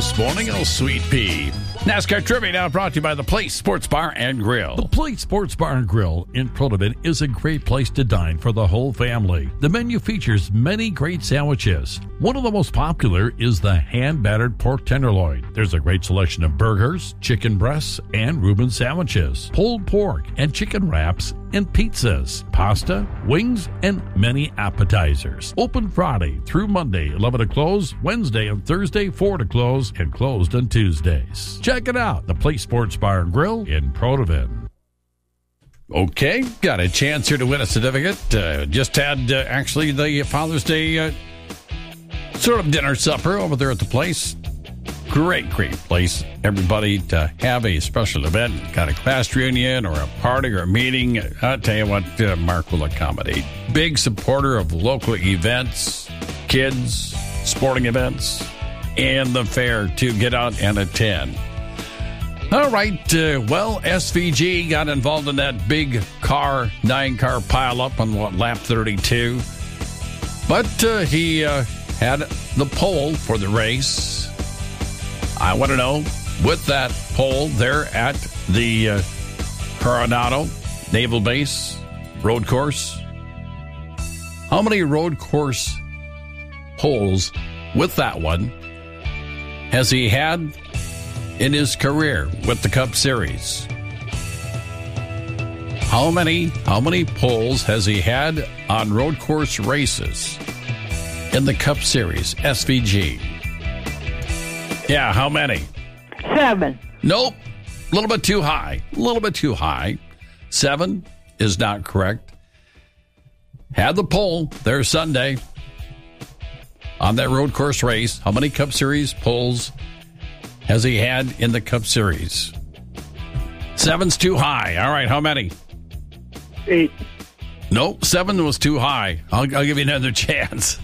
this morning, oh sweet pea. NASCAR Trivia now brought to you by the Place Sports Bar and Grill. The Place Sports Bar and Grill in Protivin is a great place to dine for the whole family. The menu features many great sandwiches. One of the most popular is the hand-battered pork tenderloin. There's a great selection of burgers, chicken breasts, and Reuben sandwiches, pulled pork and chicken wraps, and pizzas, pasta, wings, and many appetizers. Open Friday through Monday, 11 to close, Wednesday and Thursday, 4 to close, and closed on Tuesdays. Check it out, the Place Sports Bar and Grill in Protivin. Okay, got a chance here to win a certificate. Just had actually the Father's Day sort of dinner supper over there at the place. Great place. Everybody to have a special event, got a class reunion or a party or a meeting. I'll tell you what, Mark will accommodate. Big supporter of local events, kids, sporting events, and the fair to get out and attend. All right, well, SVG got involved in that big 9-car pileup on lap 32. But he had the pole for the race. I want to know, with that pole there at the Coronado Naval Base road course, how many road course poles with that one has he had in his career with the Cup Series? How many poles has he had on road course races in the Cup Series, SVG? Yeah, how many? 7. Nope. A little bit too high. 7 is not correct. Had the pole there Sunday on that road course race. How many Cup Series poles has he had in the Cup Series? 7's too high. All right, how many? 8. Nope, 7 was too high. I'll give you another chance.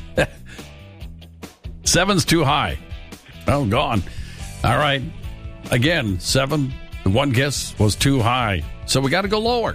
7's too high. Oh, gone. All right. Again, 7, one guess was too high. So we got to go lower.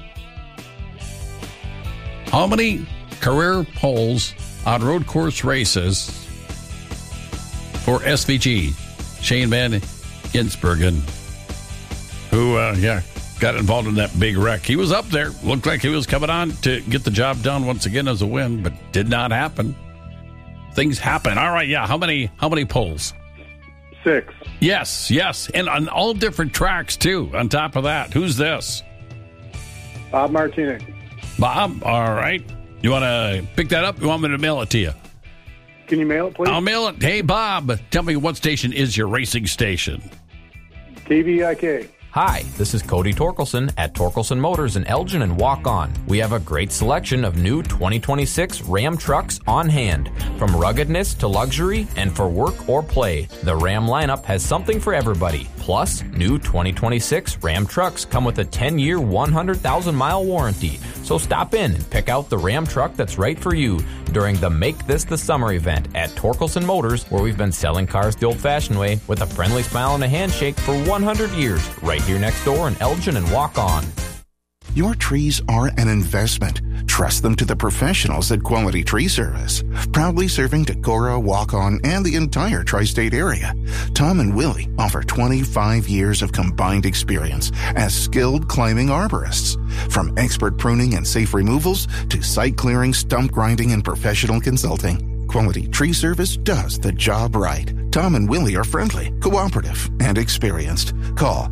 How many career poles on road course races for SVG? Shane Van Gisbergen, who, got involved in that big wreck. He was up there. Looked like he was coming on to get the job done once again as a win, but did not happen. Things happen. All right, yeah. How many poles? 6. Yes. And on all different tracks, too, on top of that. Who's this? Bob Martinez. Bob, all right. You want to pick that up? You want me to mail it to you? Can you mail it, please? I'll mail it. Hey, Bob, tell me what station is your racing station? KVIK. Hi, this is Cody Torkelson at Torkelson Motors in Elgin and Walk On. We have a great selection of new 2026 Ram trucks on hand. From ruggedness to luxury and for work or play, the Ram lineup has something for everybody. Plus, new 2026 Ram trucks come with a 10-year, 100,000-mile warranty. So stop in and pick out the Ram truck that's right for you during the Make This the Summer event at Torkelson Motors, where we've been selling cars the old-fashioned way with a friendly smile and a handshake for 100 years, right here next door in Elgin and Walk On. Your trees are an investment. Trust them to the professionals at Quality Tree Service. Proudly serving Decorah, Walk-On, and the entire tri-state area. Tom and Willie offer 25 years of combined experience as skilled climbing arborists. From expert pruning and safe removals to site clearing, stump grinding, and professional consulting, Quality Tree Service does the job right. Tom and Willie are friendly, cooperative, and experienced. Call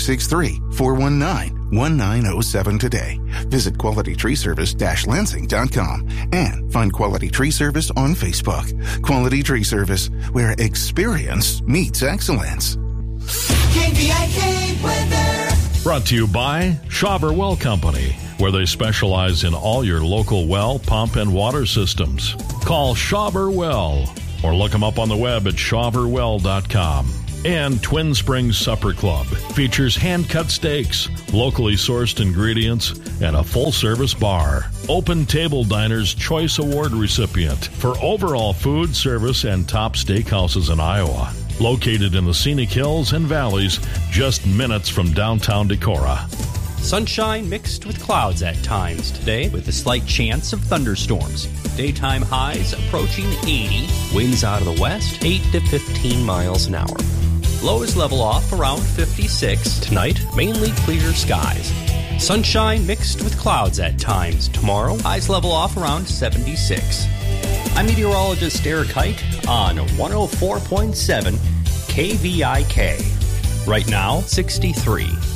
563-419-1907 today. Visit QualityTreeService-Lansing.com and find Quality Tree Service on Facebook. Quality Tree Service, where experience meets excellence. KVIK weather. Brought to you by Shawver Well Company, where they specialize in all your local well, pump, and water systems. Call Shawver Well or look them up on the web at shawverwell.com. And Twin Springs Supper Club features hand-cut steaks, locally sourced ingredients, and a full-service bar. Open Table Diner's Choice Award recipient for overall food, service, and top steakhouses in Iowa. Located in the scenic hills and valleys, just minutes from downtown Decorah. Sunshine mixed with clouds at times today, with a slight chance of thunderstorms. Daytime highs approaching 80. Winds out of the west, 8 to 15 miles an hour. Lows level off around 56. Tonight, mainly clear skies. Sunshine mixed with clouds at times. Tomorrow, highs level off around 76. I'm meteorologist Eric Hike on 104.7 KVIK. Right now, 63.